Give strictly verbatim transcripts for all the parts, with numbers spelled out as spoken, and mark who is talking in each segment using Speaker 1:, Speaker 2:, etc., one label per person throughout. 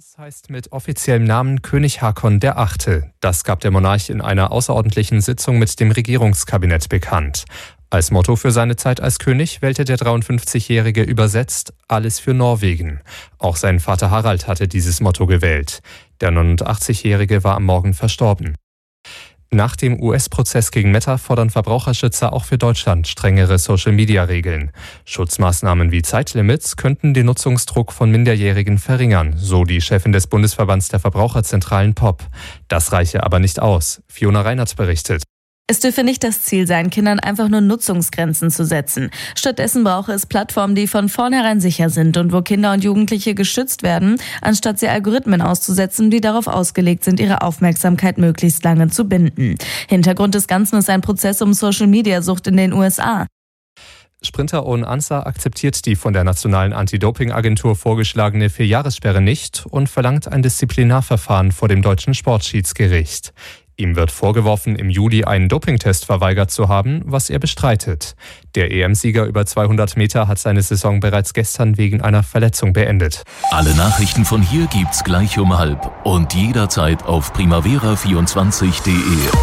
Speaker 1: Prinz heißt mit offiziellem Namen König Haakon der Achte. Das gab der Monarch in einer außerordentlichen Sitzung mit dem Regierungskabinett bekannt. Als Motto für seine Zeit als König wählte der dreiundfünfzigjährige übersetzt alles für Norwegen. Auch sein Vater Harald hatte dieses Motto gewählt. Der neunundachtzigjährige war am Morgen verstorben. Nach dem U S-Prozess gegen Meta fordern Verbraucherschützer auch für Deutschland strengere Social-Media-Regeln. Schutzmaßnahmen wie Zeitlimits könnten den Nutzungsdruck von Minderjährigen verringern, so die Chefin des Bundesverbands der Verbraucherzentralen P O P. Das reiche aber nicht aus. Fiona Reinert berichtet.
Speaker 2: Es dürfe nicht das Ziel sein, Kindern einfach nur Nutzungsgrenzen zu setzen. Stattdessen brauche es Plattformen, die von vornherein sicher sind und wo Kinder und Jugendliche geschützt werden, anstatt sie Algorithmen auszusetzen, die darauf ausgelegt sind, ihre Aufmerksamkeit möglichst lange zu binden. Hintergrund des Ganzen ist ein Prozess um Social-Media-Sucht in den U S A.
Speaker 1: Sprinter Owen Ansah akzeptiert die von der Nationalen Anti-Doping-Agentur vorgeschlagene Vierjahressperre nicht und verlangt ein Disziplinarverfahren vor dem deutschen Sportschiedsgericht. Ihm wird vorgeworfen, im Juli einen Dopingtest verweigert zu haben, was er bestreitet. Der E M-Sieger über zweihundert Meter hat seine Saison bereits gestern wegen einer Verletzung beendet.
Speaker 3: Alle Nachrichten von hier gibt's gleich um halb und jederzeit auf primavera vierundzwanzig punkt de.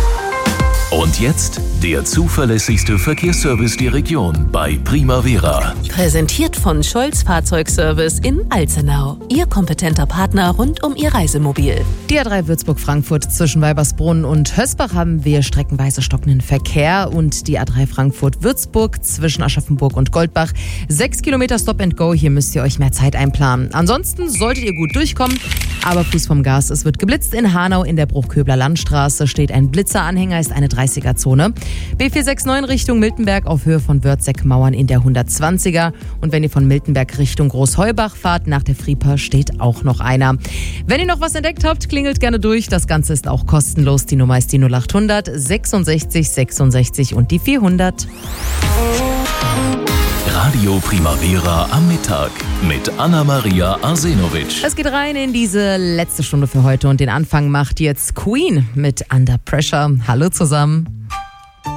Speaker 3: Und jetzt der zuverlässigste Verkehrsservice der Region bei Primavera.
Speaker 4: Präsentiert von Scholz Fahrzeugservice in Alzenau. Ihr kompetenter Partner rund um Ihr Reisemobil.
Speaker 5: Die A drei Würzburg-Frankfurt zwischen Weibersbrunn und Hösbach haben wir streckenweise stockenden Verkehr. Und die A drei Frankfurt-Würzburg zwischen Aschaffenburg und Goldbach. Sechs Kilometer Stop and Go, hier müsst ihr euch mehr Zeit einplanen. Ansonsten solltet ihr gut durchkommen. Aber Fuß vom Gas, es wird geblitzt in Hanau. In der Bruchköbler Landstraße steht ein Blitzeranhänger, ist eine dreißiger-Zone. B vier sechs neun Richtung Miltenberg auf Höhe von Wörzeck-Mauern in der hundertzwanziger. Und wenn ihr von Miltenberg Richtung Großheubach fahrt, nach der Frieper steht auch noch einer. Wenn ihr noch was entdeckt habt, klingelt gerne durch. Das Ganze ist auch kostenlos. Die Nummer ist die null achthundert sechsundsechzig sechsundsechzig und die vierhundert.
Speaker 3: Radio Primavera am Mittag mit Anna-Maria Arsenovic.
Speaker 5: Es geht rein in diese letzte Stunde für heute und den Anfang macht jetzt Queen mit Under Pressure. Hallo zusammen.